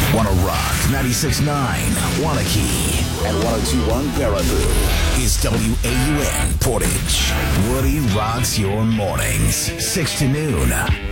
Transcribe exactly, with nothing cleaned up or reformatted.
Wanna Rock ninety-six point nine Wanakee and one oh two point one Baraboo is W A U N Portage. Woody rocks your mornings, six to noon.